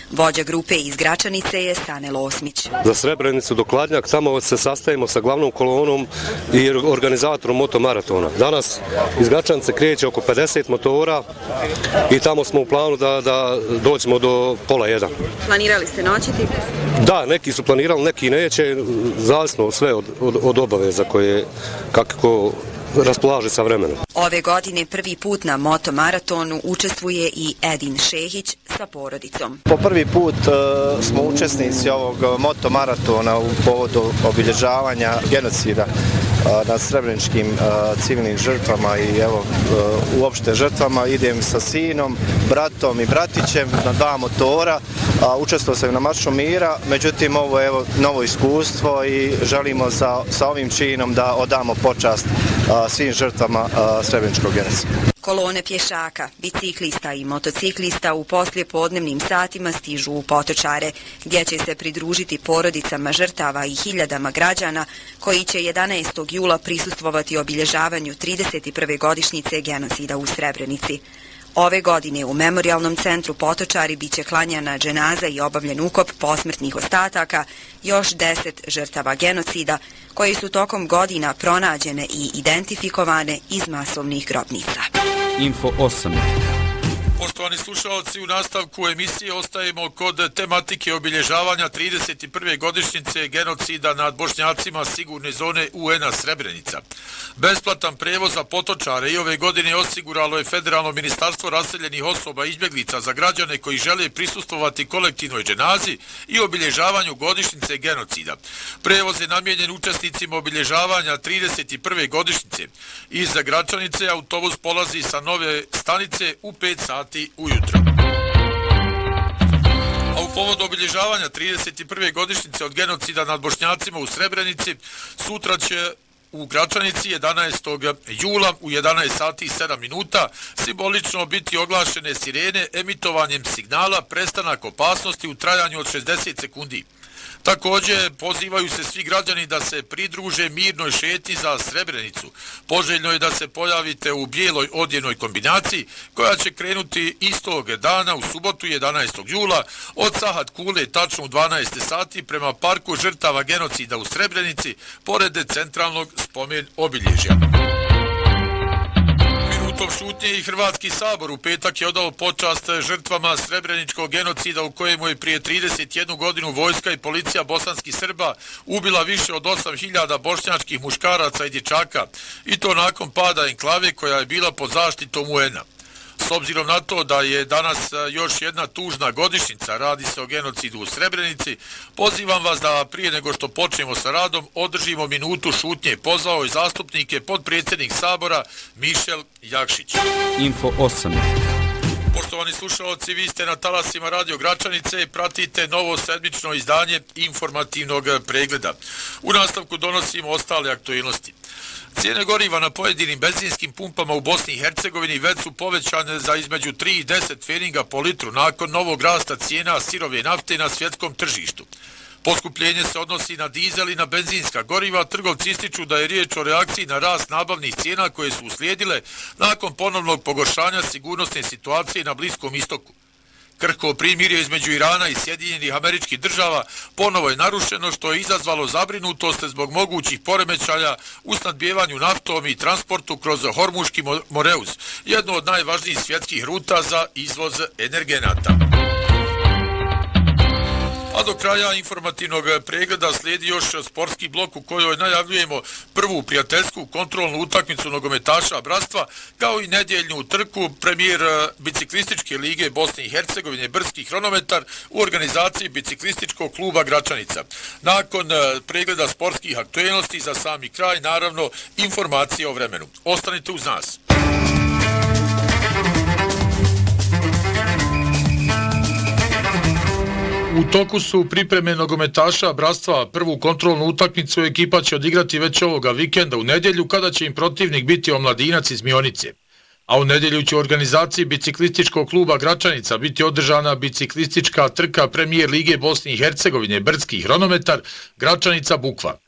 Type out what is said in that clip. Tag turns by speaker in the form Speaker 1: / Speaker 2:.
Speaker 1: Vođa grupe iz Gračanice je Sanel Osmić.
Speaker 2: Za Srebrenicu do Kladnjak, tamo se sastajemo sa glavnom kolonom i organizatorom motomaratona. Danas iz Gračanice kreće oko 50 motora i tamo smo u planu da dođemo do 12:30.
Speaker 1: Planirali ste noćiti?
Speaker 2: Da, neki su planirali, neki neće, zavisno sve od obaveza koje kako raspolaže sa vremenom.
Speaker 1: Ove godine prvi put na motomaratonu učestvuje i Edin Šehić sa porodicom.
Speaker 3: Po prvi put smo učesnici ovog motomaratona u povodu obilježavanja genocida nad srebreničkim civilnim žrtvama i evo uopšte žrtvama. Idem sa sinom, bratom i bratićem na 2 motora. Učestvovao sam na Maršu mira, međutim ovo je novo iskustvo i želimo sa ovim činom da odamo počast svim žrtvama srebreničkog genocida.
Speaker 1: Kolone pješaka, biciklista i motociklista u poslijepodnevnim satima stižu u Potočare, gdje će se pridružiti porodicama žrtava i hiljadama građana koji će 11. jula prisustvovati obilježavanju 31. godišnjice genocida u Srebrenici. Ove godine u Memorijalnom centru Potočari biće klanjana dženaza i obavljen ukop posmrtnih ostataka još 10 žrtava genocida koji su tokom godina pronađene i identifikovane iz masovnih grobnica.
Speaker 4: Info 8.
Speaker 5: Poštovani slušalci, u nastavku emisije ostajemo kod tematike obilježavanja 31. godišnjice genocida nad Bošnjacima sigurne zone UN-a Srebrenica. Besplatan prevoz za Potočare i ove godine osiguralo je Federalno ministarstvo raseljenih osoba i izbjeglica za građane koji žele prisustvovati kolektivnoj dženazi i obilježavanju godišnjice genocida. Prevoz je namijenjen učesnicima obilježavanja 31. godišnjice. Iz Gračanice autobus polazi sa nove stanice u 5 sati ujutro. A u povodu obilježavanja 31. godišnjice od genocida nad Bošnjacima u Srebrenici sutra će u Gračanici 11. jula u 11 sati i 7 minuta simbolično biti oglašene sirene emitovanjem signala prestanak opasnosti u trajanju od 60 sekundi. Također pozivaju se svi građani da se pridruže mirnoj šetnji za Srebrenicu. Poželjno je da se pojavite u bijeloj odjenoj kombinaciji koja će krenuti istog dana u subotu 11. jula od Sahat Kule tačno u 12 sati prema parku žrtava genocida u Srebrenici pored centralnog spomen obilježja. Minutom šutnje i Hrvatski sabor u petak je odao počast žrtvama srebreničkog genocida u kojemu je prije 31 godinu vojska i policija bosanskih Srba ubila više od 8.000 bošnjačkih muškaraca i dječaka i to nakon pada enklave koja je bila pod zaštitom UN-a. S obzirom na to da je danas još jedna tužna godišnjica, radi se o genocidu u Srebrenici, pozivam vas da prije nego što počnemo sa radom održimo minutu šutnje. Pozvao je zastupnike potpredsjednik Sabora Mišel Jakšić.
Speaker 4: Info 8.
Speaker 5: Poštovani slušalci, vi ste na talasima Radio Gračanice i pratite novo sedmično izdanje informativnog pregleda. U nastavku donosimo ostale aktualnosti. Cijene goriva na pojedinim benzinskim pumpama u Bosni i Hercegovini već su povećane za između 3 i 10 pfeniga po litru nakon novog rasta cijena sirove nafte na svjetskom tržištu. Poskupljenje se odnosi na dizel i na benzinska goriva. Trgovci ističu da je riječ o reakciji na rast nabavnih cijena koje su uslijedile nakon ponovnog pogoršanja sigurnosne situacije na Bliskom istoku. Krhko primirje između Irana i Sjedinjenih Američkih Država ponovo je narušeno što je izazvalo zabrinutost zbog mogućih poremećaja u snadbijevanju naftom i transportu kroz Hormuški Moreuz, jedno od najvažnijih svjetskih ruta za izvoz energenata. A do kraja informativnog pregleda slijedi još sportski blok u kojoj najavljujemo prvu prijateljsku kontrolnu utakmicu nogometaša Bratstva, kao i nedjeljnu trku premijer biciklističke lige Bosne i Hercegovine Brdski hronometar u organizaciji biciklističkog kluba Gračanica. Nakon pregleda sportskih aktualnosti za sami kraj, naravno, informacije o vremenu. Ostanite uz nas. U toku su pripreme nogometaša Bratstva. Prvu kontrolnu utakmicu ekipa će odigrati već ovoga vikenda u nedjelju kada će im protivnik biti Omladinac iz Mionice. A u nedjelju će u organizaciji biciklističkog kluba Gračanica biti održana biciklistička trka premijer lige Bosne i Hercegovine Brdski hronometar Gračanica Bukva.